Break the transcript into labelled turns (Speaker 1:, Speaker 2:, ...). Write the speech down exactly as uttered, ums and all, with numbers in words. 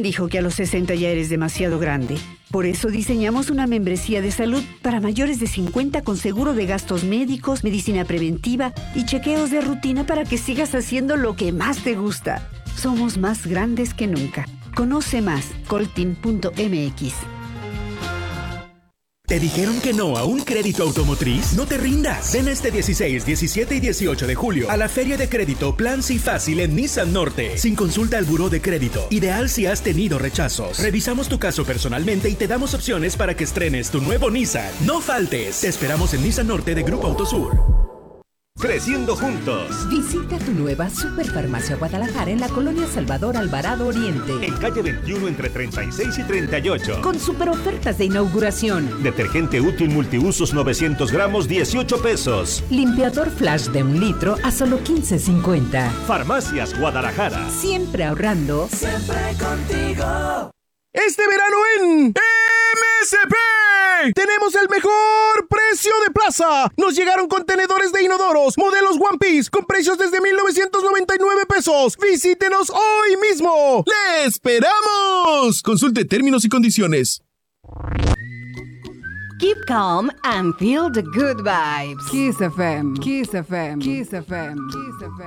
Speaker 1: dijo que a los sesenta ya eres demasiado grande? Por eso diseñamos una membresía de salud para mayores de cincuenta con seguro de gastos médicos, medicina preventiva y chequeos de rutina para que sigas haciendo lo que más te gusta. Somos más grandes que nunca. Conoce más, coltin punto m x.
Speaker 2: ¿Te dijeron que no a un crédito automotriz? No te rindas. Ven este dieciséis, diecisiete y dieciocho de julio a la Feria de Crédito Plan Sí Fácil en Nissan Norte. Sin consulta al buró de crédito. Ideal si has tenido rechazos. Revisamos tu caso personalmente y te damos opciones para que estrenes tu nuevo Nissan. No faltes. Te esperamos en Nissan Norte de Grupo Autosur.
Speaker 3: Creciendo juntos.
Speaker 4: Visita tu nueva Superfarmacia Guadalajara en la colonia Salvador Alvarado Oriente.
Speaker 3: En calle veintiuno entre treinta y seis y treinta y ocho.
Speaker 4: Con super ofertas de inauguración.
Speaker 3: Detergente útil multiusos novecientos gramos, dieciocho pesos.
Speaker 4: Limpiador flash de un litro a solo quince cincuenta.
Speaker 3: Farmacias Guadalajara.
Speaker 4: Siempre ahorrando.
Speaker 5: Siempre contigo.
Speaker 6: Este verano en M S P tenemos el mejor precio de plaza. Nos llegaron contenedores de inodoros, modelos One Piece, con precios desde mil novecientos noventa y nueve pesos. Visítenos hoy mismo. ¡Le esperamos! Consulte términos y condiciones.
Speaker 7: Keep calm and feel the good vibes.
Speaker 8: Kiss F M. Kiss F M. Kiss F M. Kiss F M.